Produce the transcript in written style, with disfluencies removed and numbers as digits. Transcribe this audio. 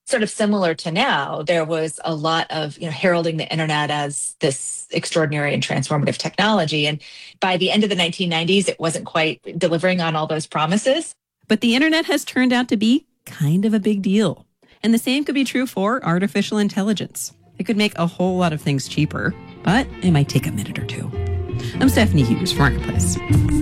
sort of similar to now, there was a lot of, heralding the internet as this extraordinary and transformative technology. And by the end of the 1990s, it wasn't quite delivering on all those promises. But the internet has turned out to be kind of a big deal. And the same could be true for artificial intelligence. It could make a whole lot of things cheaper, but it might take a minute or two. I'm Stephanie Hughes for Marketplace.